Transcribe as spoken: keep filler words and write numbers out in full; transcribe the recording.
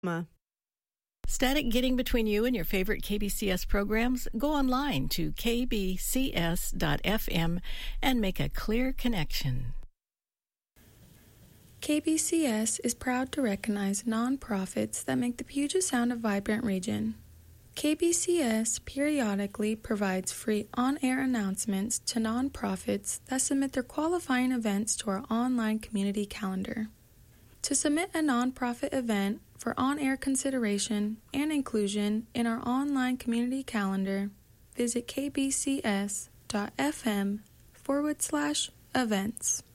Ma. Static getting between you and your favorite K B C S programs? Go online to k b c s dot f m and make a clear connection. K B C S is proud to recognize nonprofits that make the Puget Sound a vibrant region. K B C S periodically provides free on-air announcements to nonprofits that submit their qualifying events to our online community calendar. To submit a nonprofit event for on-air consideration and inclusion in our online community calendar, visit kbcs.fm forward slash events.